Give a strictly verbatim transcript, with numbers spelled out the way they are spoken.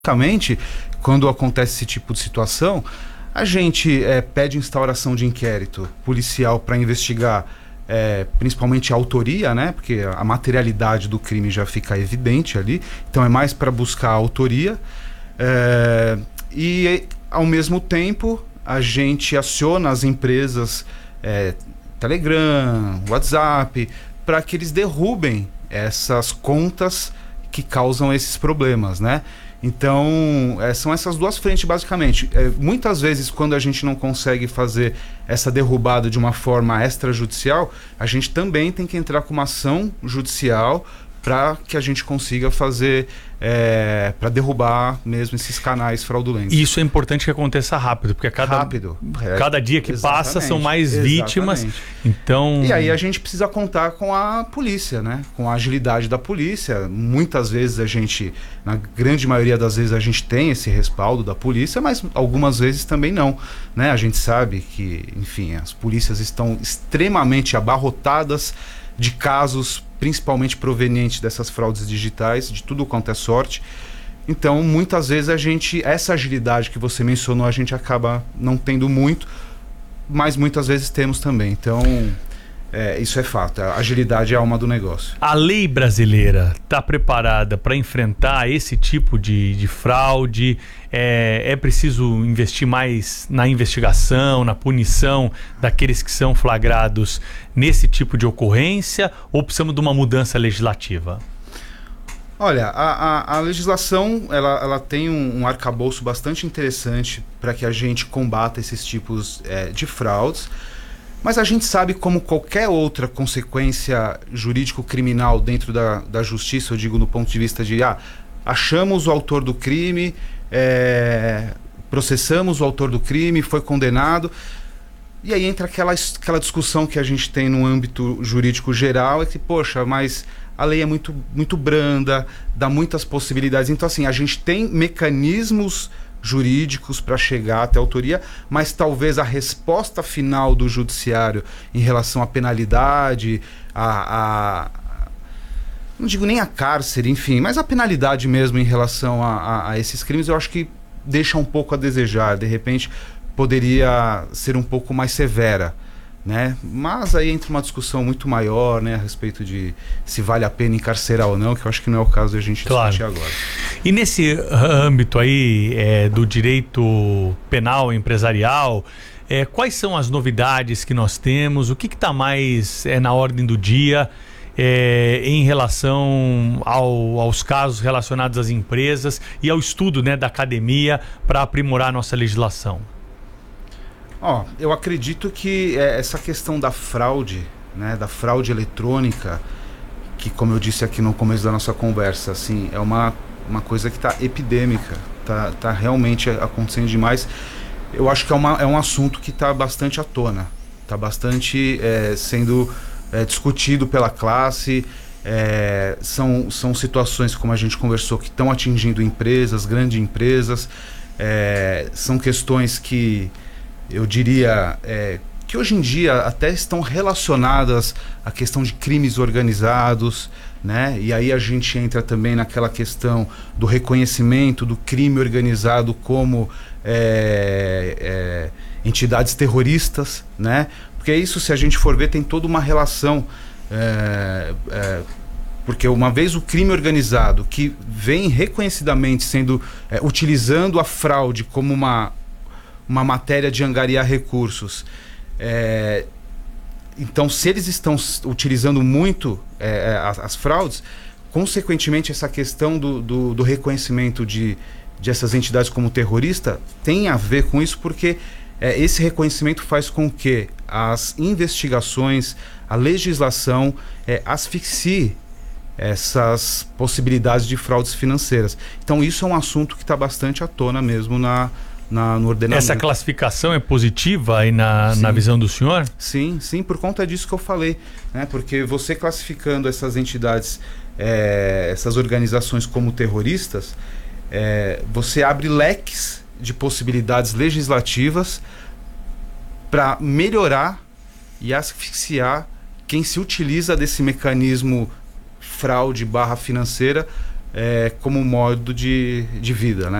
Basicamente, quando acontece esse tipo de situação, a gente é, pede instauração de inquérito policial para investigar é, principalmente a autoria, né? Porque a materialidade do crime já fica evidente ali, então é mais para buscar a autoria. É, e, ao mesmo tempo, a gente aciona as empresas é, Telegram, WhatsApp, para que eles derrubem essas contas que causam esses problemas, né? Então, é, são essas duas frentes, basicamente. É, muitas vezes, quando a gente não consegue fazer essa derrubada de uma forma extrajudicial, a gente também tem que entrar com uma ação judicial para que a gente consiga fazer, é, para derrubar mesmo esses canais fraudulentos. Isso é importante que aconteça rápido, porque a cada, rápido. cada dia que Exatamente. passa são mais vítimas. Exatamente. Então... E aí a gente precisa contar com a polícia, né? Com a agilidade da polícia. Muitas vezes a gente, na grande maioria das vezes a gente tem esse respaldo da polícia, mas algumas vezes também não, né? A gente sabe que, enfim, as polícias estão extremamente abarrotadas de casos, principalmente provenientes dessas fraudes digitais, de tudo quanto é sorte. Então, muitas vezes a gente, essa agilidade que você mencionou, a gente acaba não tendo muito, mas muitas vezes temos também. Então, é, isso é fato. A agilidade é a alma do negócio. A lei brasileira está preparada para enfrentar esse tipo de, de fraude? É, é preciso investir mais na investigação, na punição daqueles que são flagrados nesse tipo de ocorrência? Ou precisamos de uma mudança legislativa? Olha, a, a, a legislação ela, ela tem um, um arcabouço bastante interessante para que a gente combata esses tipos é, de fraudes. Mas a gente sabe, como qualquer outra consequência jurídico-criminal dentro da, da justiça, eu digo no ponto de vista de ah, achamos o autor do crime, é, processamos o autor do crime, foi condenado, e aí entra aquela, aquela discussão que a gente tem no âmbito jurídico geral, é que, poxa, mas a lei é muito, muito branda, dá muitas possibilidades. Então, assim, a gente tem mecanismos jurídicos para chegar até a autoria, mas talvez a resposta final do judiciário em relação à penalidade, a, a não digo nem a cárcere, enfim, mas a penalidade mesmo em relação a, a, a esses crimes, eu acho que deixa um pouco a desejar. De repente poderia ser um pouco mais severa, né? Mas aí entra uma discussão muito maior, né, a respeito de se vale a pena encarcerar ou não, que eu acho que não é o caso de a gente claro. discutir agora. E nesse âmbito aí é, do direito penal empresarial, é, quais são as novidades que nós temos? O que está mais é, na ordem do dia é, em relação ao, aos casos relacionados às empresas e ao estudo, né, da academia para aprimorar a nossa legislação? Ó, eu acredito que é, essa questão da fraude, né, da fraude eletrônica, que, como eu disse aqui no começo da nossa conversa, assim, é uma, uma coisa que está epidêmica, tá, tá realmente acontecendo demais. Eu acho que é, uma, é um assunto que está bastante à tona, está bastante é, sendo é, discutido pela classe. É, são, são situações, como a gente conversou, que estão atingindo empresas, grandes empresas. É, são questões que eu diria é, que hoje em dia até estão relacionadas à questão de crimes organizados, né? E aí a gente entra também naquela questão do reconhecimento do crime organizado como é, é, entidades terroristas, né? Porque isso, se a gente for ver, tem toda uma relação, é, é, porque uma vez o crime organizado que vem reconhecidamente sendo é, utilizando a fraude como uma uma matéria de angariar recursos. É, então, se eles estão utilizando muito é, as, as fraudes, consequentemente, essa questão do, do, do reconhecimento de, de essas entidades como terrorista tem a ver com isso, porque é, esse reconhecimento faz com que as investigações, a legislação é, asfixie essas possibilidades de fraudes financeiras. Então, isso é um assunto que está bastante à tona mesmo na Na, no ordenamento. Essa classificação é positiva aí na, na visão do senhor? Sim, sim, por conta disso que eu falei, né? Porque você classificando essas entidades, é, essas organizações como terroristas, é, você abre leques de possibilidades legislativas para melhorar e asfixiar quem se utiliza desse mecanismo fraude barra financeira é, como modo de, de vida, né?